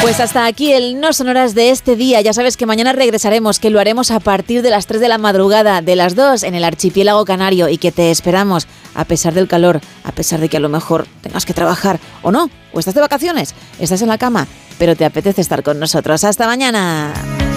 Pues hasta aquí el No Sonoras de este día. Ya sabes que mañana regresaremos, que lo haremos a partir de las 3 de la madrugada, de las 2 en el archipiélago canario, y que te esperamos a pesar del calor, a pesar de que a lo mejor tengas que trabajar o no, o estás de vacaciones, estás en la cama, pero te apetece estar con nosotros. ¡Hasta mañana!